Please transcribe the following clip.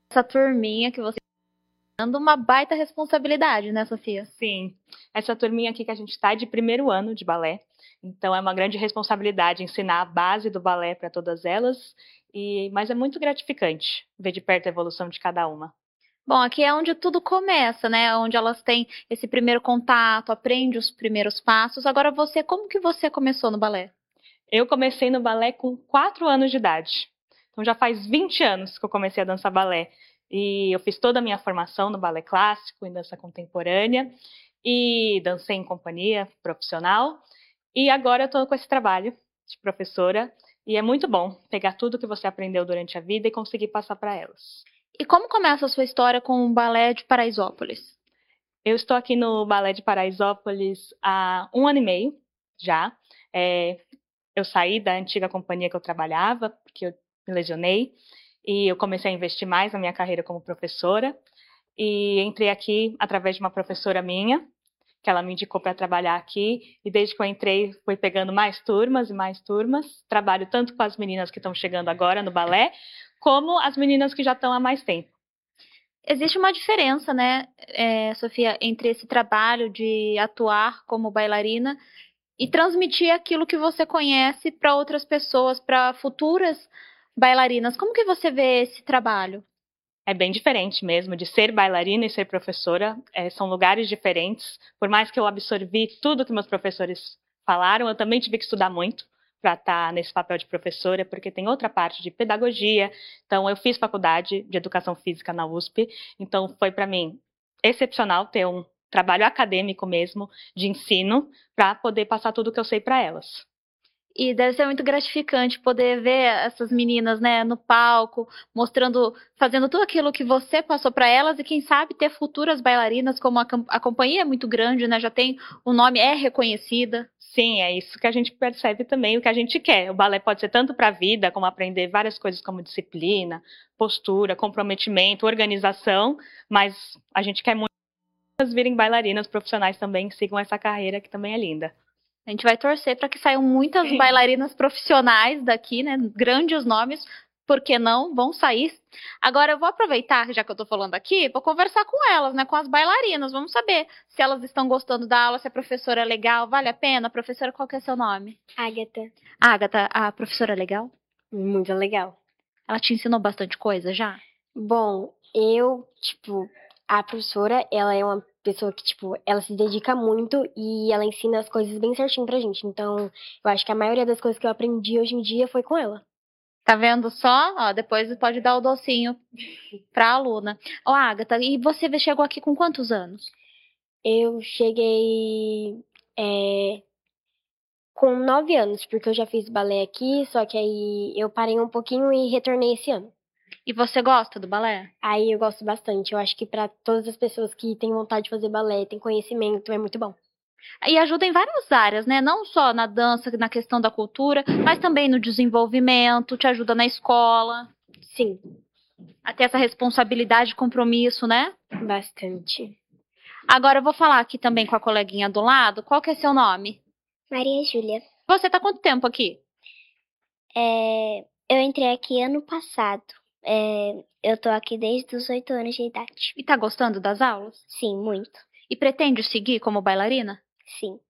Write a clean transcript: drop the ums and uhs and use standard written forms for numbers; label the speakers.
Speaker 1: Essa turminha que você tá dando uma baita responsabilidade, né, Sofia?
Speaker 2: Sim, essa turminha aqui que a gente está é de primeiro ano de balé, então é uma grande responsabilidade ensinar a base do balé para todas elas, mas é muito gratificante ver de perto a evolução de cada uma.
Speaker 1: Bom, aqui é onde tudo começa, né? Onde elas têm esse primeiro contato, aprende os primeiros passos. Agora você, como que você começou no balé?
Speaker 2: Eu comecei no balé com 4 anos de idade, então já faz 20 anos que eu comecei a dançar balé. E eu fiz toda a minha formação no balé clássico, em dança contemporânea, e dancei em companhia profissional. E agora eu estou com esse trabalho de professora, e é muito bom pegar tudo que você aprendeu durante a vida e conseguir passar para elas.
Speaker 1: E como começa a sua história com o balé de Paraisópolis?
Speaker 2: Eu estou aqui no Balé de Paraisópolis há 1 ano e meio já. É, eu saí da antiga companhia que eu trabalhava, porque eu me lesionei, e eu comecei a investir mais na minha carreira como professora. E entrei aqui através de uma professora minha, que ela me indicou para trabalhar aqui. E desde que eu entrei, fui pegando mais turmas e mais turmas. Trabalho tanto com as meninas que estão chegando agora no balé, como as meninas que já estão há mais tempo.
Speaker 1: Existe uma diferença, né, Sofia, entre esse trabalho de atuar como bailarina e transmitir aquilo que você conhece para outras pessoas, para futuras bailarinas. Como que você vê esse trabalho?
Speaker 2: É bem diferente mesmo de ser bailarina e ser professora. São lugares diferentes. Por mais que eu absorvi tudo que meus professores falaram, eu também tive que estudar muito para estar nesse papel de professora, porque tem outra parte de pedagogia. Então, eu fiz faculdade de educação física na USP. Então, foi para mim excepcional ter um trabalho acadêmico mesmo, de ensino, para poder passar tudo o que eu sei para elas.
Speaker 1: E deve ser muito gratificante poder ver essas meninas, né, no palco, mostrando, fazendo tudo aquilo que você passou para elas e quem sabe ter futuras bailarinas, como a companhia é muito grande, né, já tem o nome, é reconhecida.
Speaker 2: Sim, é isso que a gente percebe também, o que a gente quer. O balé pode ser tanto para a vida, como aprender várias coisas como disciplina, postura, comprometimento, organização, mas a gente quer muito que elas virem bailarinas profissionais também, que sigam essa carreira que também é linda.
Speaker 1: A gente vai torcer para que saiam muitas bailarinas profissionais daqui, né? Grandes nomes, por que não? Vão sair. Agora eu vou aproveitar, já que eu tô falando aqui, vou conversar com elas, né? Com as bailarinas. Vamos saber se elas estão gostando da aula, se a professora é legal, vale a pena? Professora, qual que é seu nome?
Speaker 3: Agatha.
Speaker 1: Agatha, a professora é legal?
Speaker 3: Muito legal.
Speaker 1: Ela te ensinou bastante coisa já?
Speaker 3: Bom, a professora, ela é uma pessoa que, ela se dedica muito e ela ensina as coisas bem certinho pra gente. Então, eu acho que a maioria das coisas que eu aprendi hoje em dia foi com ela.
Speaker 1: Tá vendo só? Ó, depois pode dar o docinho pra aluna. Ó, Agatha, e você chegou aqui com quantos anos?
Speaker 3: Eu cheguei com 9 anos, porque eu já fiz balé aqui, só que aí eu parei um pouquinho e retornei esse ano.
Speaker 1: E você gosta do balé?
Speaker 3: Aí eu gosto bastante. Eu acho que pra todas as pessoas que têm vontade de fazer balé, têm conhecimento, é muito bom.
Speaker 1: E ajuda em várias áreas, né? Não só na dança, na questão da cultura, mas também no desenvolvimento, te ajuda na escola,
Speaker 3: Sim,
Speaker 1: a ter essa responsabilidade e compromisso, né?
Speaker 3: bastante.
Speaker 1: Agora eu vou falar aqui também com a coleguinha do lado. Qual que é seu nome?
Speaker 4: Maria Júlia.
Speaker 1: Você tá quanto tempo aqui?
Speaker 4: Eu entrei aqui ano passado. Eu tô aqui desde os 8 anos de idade.
Speaker 1: E tá gostando das aulas?
Speaker 4: Sim, muito.
Speaker 1: E pretende seguir como bailarina?
Speaker 4: Sim.